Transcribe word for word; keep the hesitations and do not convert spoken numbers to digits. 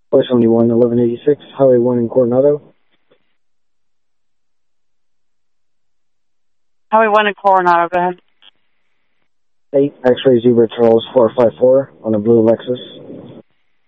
four seventy-one, eleven eighty-six, Highway one in Coronado. Highway one in Coronado, go ahead. eight, X-ray Zebra Charles four five four on a blue Lexus.